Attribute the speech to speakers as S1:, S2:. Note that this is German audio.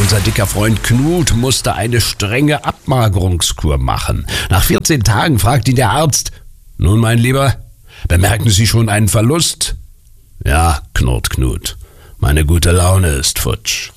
S1: Unser dicker Freund Knut musste eine strenge Abmagerungskur machen. Nach 14 Tagen fragt ihn der Arzt: »Nun, mein Lieber, bemerken Sie schon einen Verlust?« »Ja«, knurrt Knut, »meine gute Laune ist futsch.«